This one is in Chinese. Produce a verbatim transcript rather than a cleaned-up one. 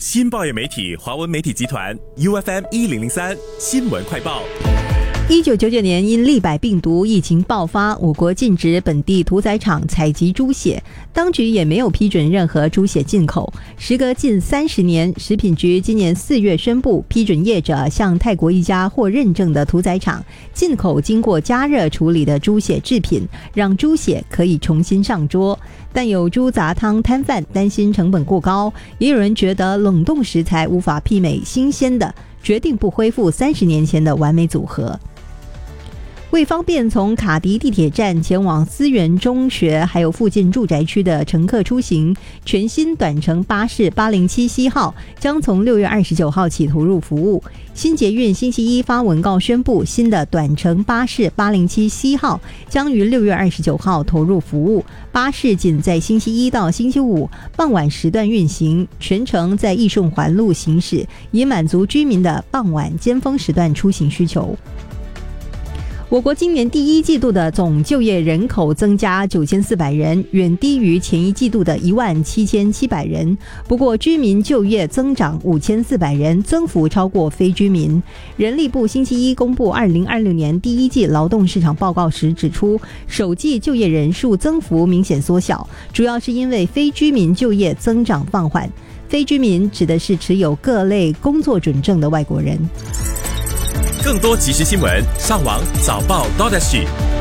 新报业媒体华文媒体集团 U F M 一零零三新闻快报。 一九九九年因利百病毒疫情爆发，我国禁止本地屠宰场采集猪血，当局也没有批准任何猪血进口。时隔近三十年，食品局今年四月宣布批准业者向泰国一家获认证的屠宰场进口经过加热处理的猪血制品，让猪血可以重新上桌。但有猪杂汤摊贩担心成本过高，也有人觉得冷冻食材无法媲美新鲜的，决定不恢复三十年前的完美组合。为方便从卡迪地铁站前往思源中学还有附近住宅区的乘客出行，全新短程巴士八零七 C 号将从六月二十九号起投入服务。新捷运星期一发文告宣布，新的短程巴士八零七 C 号将于六月二十九号投入服务。巴士仅在星期一到星期五傍晚时段运行，全程在义顺环路行驶，以满足居民的傍晚尖峰时段出行需求。我国今年第一季度的总就业人口增加九千四百人，远低于前一季度的一万七千七百人。不过居民就业增长五千四百人，增幅超过非居民。人力部星期一公布二零二六年第一季劳动市场报告时指出，首季就业人数增幅明显缩小，主要是因为非居民就业增长放缓。非居民指的是持有各类工作准证的外国人。 更多即时新闻，上网早报 .dot S G。